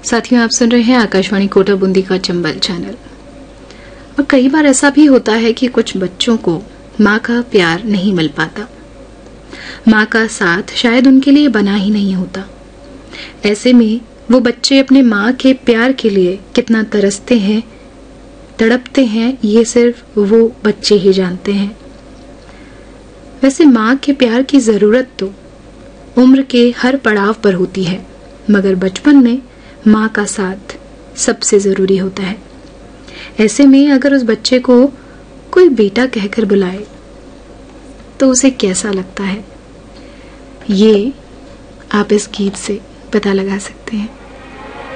साथियों, आप सुन रहे हैं आकाशवाणी कोटा बूंदी का चंबल चैनल। और कई बार ऐसा भी होता है कि कुछ बच्चों को माँ का प्यार नहीं मिल पाता, माँ का साथ शायद उनके लिए बना ही नहीं होता। ऐसे में वो बच्चे अपने माँ के प्यार के लिए कितना तरसते हैं, तड़पते हैं, ये सिर्फ वो बच्चे ही जानते हैं। वैसे माँ के प्यार की जरूरत तो उम्र के हर पड़ाव पर होती है, मगर बचपन में माँ का साथ सबसे जरूरी होता है। ऐसे में अगर उस बच्चे को कोई बेटा कहकर बुलाए तो उसे कैसा लगता है, ये आप इस गीत से पता लगा सकते हैं।